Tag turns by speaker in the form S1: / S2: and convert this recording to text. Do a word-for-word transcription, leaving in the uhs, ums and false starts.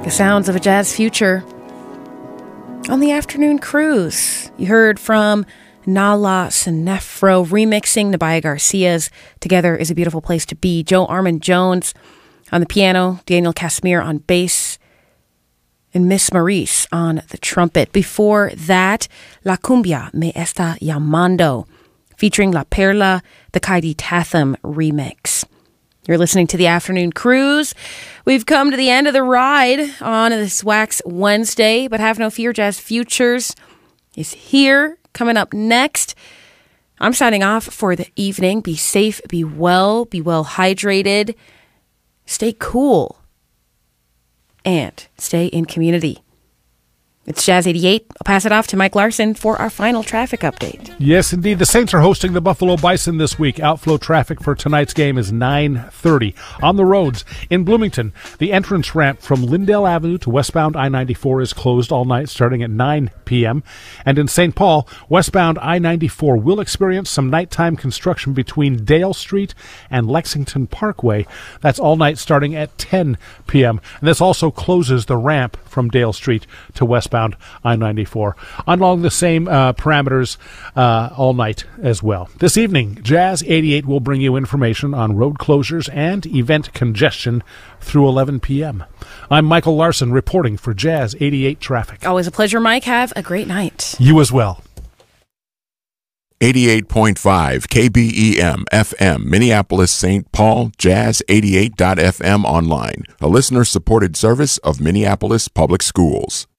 S1: The sounds of a jazz future. On the afternoon cruise, you heard from Nala Sinefro remixing Nabaya Garcia's Together is a Beautiful Place to Be. Joe Armon-Jones on the piano, Daniel Casimir on bass, and Miss Maurice on the trumpet. Before that, La Cumbia Me Está Llamando, featuring La Perla, the Kaidi Tatham remix. You're listening to the Afternoon Cruise. We've come to the end of the ride on this Wax Wednesday, but have no fear, Jazz Futures is here. Coming up next, I'm signing off for the evening. Be safe, be well, be well hydrated, stay cool, and stay in community. It's Jazz eighty-eight. I'll pass it off to Mike Larson for our final traffic update.
S2: Yes, indeed. The Saints are hosting the Buffalo Bison this week. Outflow traffic for tonight's game is nine thirty. On the roads, in Bloomington, the entrance ramp from Lindale Avenue to westbound I ninety-four is closed all night starting at nine p.m. And in Saint Paul, westbound I ninety-four will experience some nighttime construction between Dale Street and Lexington Parkway. That's all night starting at ten p.m. And this also closes the ramp from Dale Street to westbound I ninety-four along the same uh, parameters uh, all night as well. This evening, Jazz eighty-eight will bring you information on road closures and event congestion through eleven p.m. I'm Michael Larson reporting for Jazz eighty-eight Traffic.
S1: Always a pleasure, Mike. Have a great night.
S2: You as well.
S3: eighty-eight point five K B E M F M, Minneapolis, Saint Paul, jazz eighty-eight dot f m online, a listener-supported service of Minneapolis Public Schools.